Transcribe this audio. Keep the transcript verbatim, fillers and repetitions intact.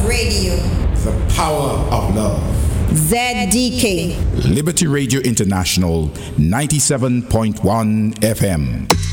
Radio. The power of love. Z D K. Liberty Radio International, ninety-seven point one F M.